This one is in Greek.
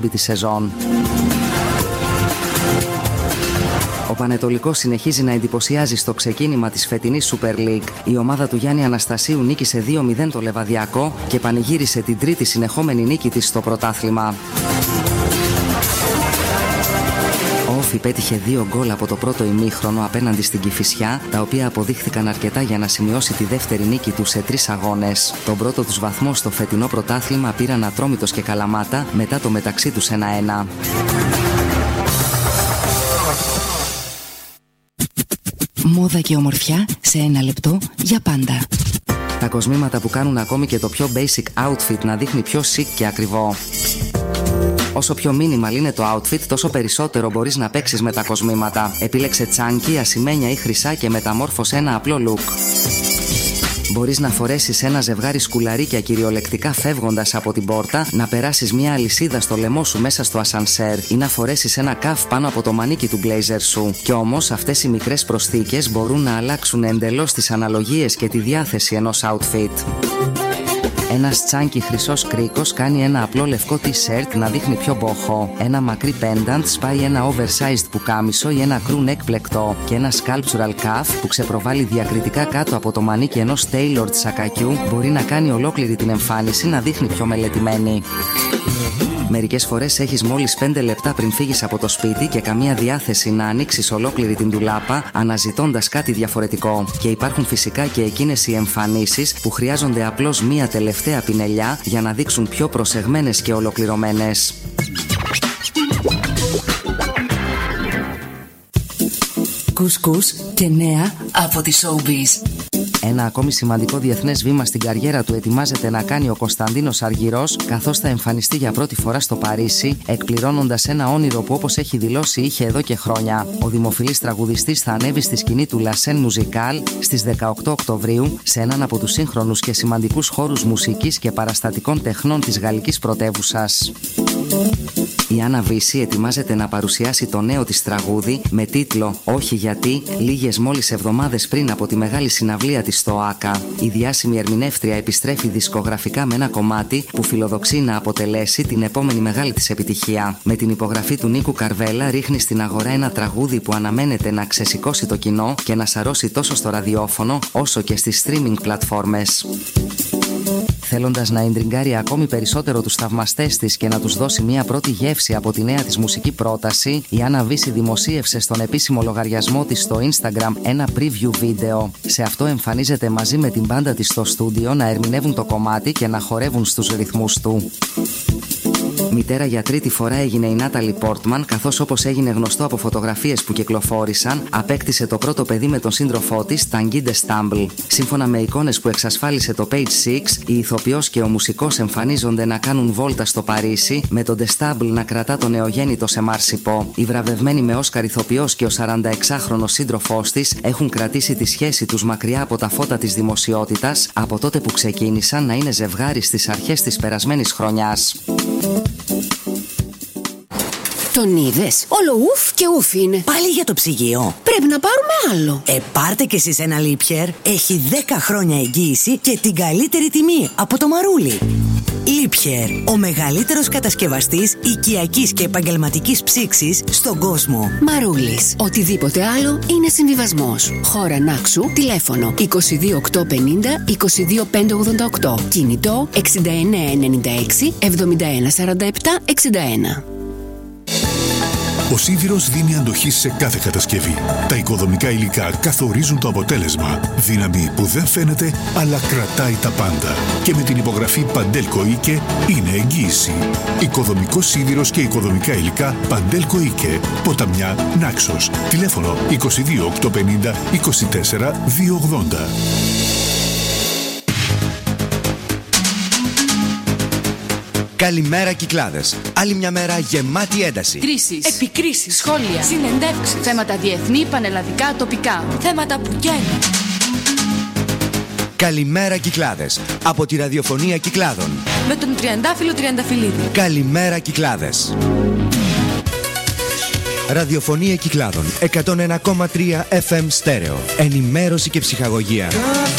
τη σεζόν. Ο Πανετολικός συνεχίζει να εντυπωσιάζει στο ξεκίνημα της φετινής Super League. Η ομάδα του Γιάννη Αναστασίου νίκησε 2-0 το Λεβαδιακό και πανηγύρισε την τρίτη συνεχόμενη νίκη της στο πρωτάθλημα. Ο Όφι πέτυχε 2 γκολ από το πρώτο ημίχρονο απέναντι στην Κηφισιά, τα οποία αποδείχθηκαν αρκετά για να σημειώσει τη δεύτερη νίκη του σε 3 αγώνες. Τον πρώτο τους βαθμό στο φετινό πρωτάθλημα πήραν Ατρόμητος και Καλαμάτα μετά το μεταξύ τους 1-1. Μόδα και ομορφιά σε 1 λεπτό για πάντα. Τα κοσμήματα που κάνουν ακόμη και το πιο basic outfit να δείχνει πιο chic και ακριβό. Όσο πιο minimal είναι το outfit, τόσο περισσότερο μπορείς να παίξεις με τα κοσμήματα. Επίλεξε τσάνκι, ασημένια ή χρυσά και μεταμόρφωσε ένα απλό look. Μπορείς να φορέσεις ένα ζευγάρι σκουλαρίκια κυριολεκτικά φεύγοντας από την πόρτα, να περάσεις μια αλυσίδα στο λαιμό σου μέσα στο ασανσέρ ή να φορέσεις ένα καφ πάνω από το μανίκι του μπλέιζερ σου. Κι όμως αυτές οι μικρές προσθήκες μπορούν να αλλάξουν εντελώς τις αναλογίες και τη διάθεση ενός outfit. Ένας τσάνκι χρυσός κρίκος κάνει ένα απλό λευκό t-shirt να δείχνει πιο μπόχο. Ένα μακρύ pendant σπάει ένα oversized πουκάμισο ή ένα crew neck πλεκτό. Και ένα sculptural cuff που ξεπροβάλλει διακριτικά κάτω από το μανίκι ενός tailored σακακιού μπορεί να κάνει ολόκληρη την εμφάνιση να δείχνει πιο μελετημένη. Μερικές φορές έχεις μόλις 5 λεπτά πριν φύγεις από το σπίτι και καμία διάθεση να ανοίξεις ολόκληρη την ντουλάπα αναζητώντας κάτι διαφορετικό. Και υπάρχουν φυσικά και εκείνες οι εμφανίσεις που χρειάζονται απλώς μία τελευταία πινελιά για να δείξουν πιο προσεγμένες και ολοκληρωμένες. Κουσκούς και νέα από τη Showbiz. Ένα ακόμη σημαντικό διεθνές βήμα στην καριέρα του ετοιμάζεται να κάνει ο Κωνσταντίνος Αργυρός, καθώς θα εμφανιστεί για πρώτη φορά στο Παρίσι, εκπληρώνοντας ένα όνειρο που, όπως έχει δηλώσει, είχε εδώ και χρόνια. Ο δημοφιλής τραγουδιστής θα ανέβει στη σκηνή του La Scène Musicale στις 18 Οκτωβρίου σε έναν από τους σύγχρονους και σημαντικούς χώρους μουσικής και παραστατικών τεχνών της γαλλικής πρωτεύουσας. Η Άννα Βύση ετοιμάζεται να παρουσιάσει το νέο της τραγούδι με τίτλο «Όχι γιατί», λίγες μόλις εβδομάδες πριν από τη μεγάλη συναυλία της στο ΆΚΑ. Η διάσημη ερμηνεύτρια επιστρέφει δισκογραφικά με ένα κομμάτι που φιλοδοξεί να αποτελέσει την επόμενη μεγάλη της επιτυχία. Με την υπογραφή του Νίκου Καρβέλα ρίχνει στην αγορά ένα τραγούδι που αναμένεται να ξεσηκώσει το κοινό και να σαρώσει τόσο στο ραδιόφωνο όσο και στις streaming πλατφόρμες. Θέλοντας να εντριγκάρει ακόμη περισσότερο τους θαυμαστές της και να τους δώσει μια πρώτη γεύση από τη νέα της μουσική πρόταση, η Άννα Βύση δημοσίευσε στον επίσημο λογαριασμό της στο Instagram ένα preview βίντεο. Σε αυτό εμφανίζεται μαζί με την μπάντα της στο στούντιο να ερμηνεύουν το κομμάτι και να χορεύουν στους ρυθμούς του. Μητέρα για τρίτη φορά έγινε η Νάταλι Πόρτμαν, καθώς, όπως έγινε γνωστό από φωτογραφίες που κυκλοφόρησαν, απέκτησε το πρώτο παιδί με τον σύντροφό της, Tanguy de Stamble. Σύμφωνα με εικόνες που εξασφάλισε το Page 6, η ηθοποιός και ο μουσικός εμφανίζονται να κάνουν βόλτα στο Παρίσι, με τον de Stamble να κρατά το νεογέννητο σε μάρσιπο. Η βραβευμένη με Όσκαρ ηθοποιός και ο 46χρονος σύντροφός της έχουν κρατήσει τη σχέση τους μακριά από τα φώτα της δημοσιότητας από τότε που ξεκίνησαν να είναι ζευγάρι στις αρχές της περασμένης χρονιάς. Τον είδες? Όλο ουφ και ουφ είναι. Πάλι για το ψυγείο. Πρέπει να πάρουμε άλλο. Πάρτε κι εσείς ένα Liebherr. Έχει 10 χρόνια εγγύηση και την καλύτερη τιμή από το Μαρούλι. Liebherr, ο μεγαλύτερος κατασκευαστής οικιακής και επαγγελματικής ψήξης στον κόσμο. Μαρούλης. Οτιδήποτε άλλο είναι συμβιβασμός. Χώρα Νάξου, τηλέφωνο 22850 22588. Κινητό 6996 7147 61. Ο σίδηρος δίνει αντοχή σε κάθε κατασκευή. Τα οικοδομικά υλικά καθορίζουν το αποτέλεσμα. Δύναμη που δεν φαίνεται, αλλά κρατάει τα πάντα. Και με την υπογραφή Παντέλκο Ίκε είναι εγγύηση. Οικοδομικός σίδηρος και οικοδομικά υλικά Παντέλκο Ίκε. Ποταμιά, Νάξος. Τηλέφωνο 22 850 24 280. Καλημέρα Κυκλάδες. Άλλη μια μέρα γεμάτη ένταση. Κρίσεις, επικρίσεις, σχόλια, συνεντεύξεις, θέματα διεθνή, πανελλαδικά, τοπικά, θέματα που καίνουν. Καλημέρα Κυκλάδες. Από τη ραδιοφωνία Κυκλάδων. Με τον Τριαντάφυλλο Τριανταφυλλίδη. Καλημέρα Κυκλάδες. Ραδιοφωνία Κυκλάδων 101,3 FM στέρεο. Ενημέρωση και ψυχαγωγία.